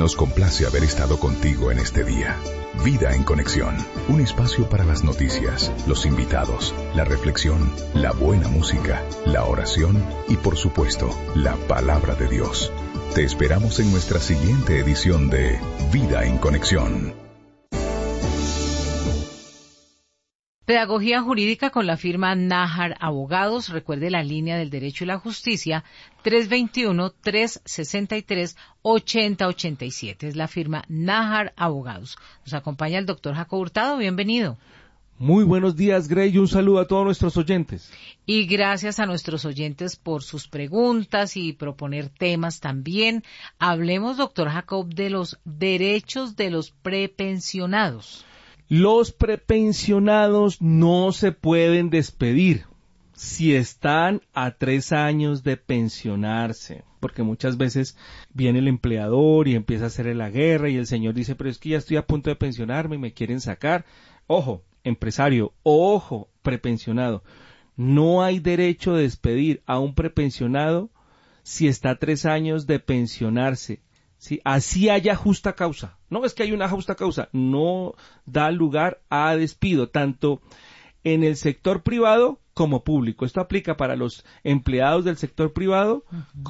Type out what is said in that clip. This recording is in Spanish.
Nos complace haber estado contigo en este día. Vida en Conexión, un espacio para las noticias, los invitados, la reflexión, la buena música, la oración y, por supuesto, la palabra de Dios. Te esperamos en nuestra siguiente edición de Vida en Conexión. Pedagogía jurídica con la firma Nájar Abogados. Recuerde la línea del derecho y la justicia, 321-363-8087. Es la firma Nájar Abogados. Nos acompaña el doctor Jacob Hurtado. Bienvenido. Muy buenos días, Grey, y un saludo a todos nuestros oyentes. Y gracias a nuestros oyentes por sus preguntas y proponer temas también. Hablemos, doctor Jacob, de los derechos de los prepensionados. Los prepensionados no se pueden despedir si están a 3 años de pensionarse, porque muchas veces viene el empleador y empieza a hacer la guerra y el señor dice, pero es que ya estoy a punto de pensionarme y me quieren sacar. Ojo, empresario, ojo, prepensionado, no hay derecho de despedir a un prepensionado si está a 3 años de pensionarse. Sí, así haya justa causa. No es que hay una justa causa, no da lugar a despido, tanto en el sector privado como público. Esto aplica para los empleados del sector privado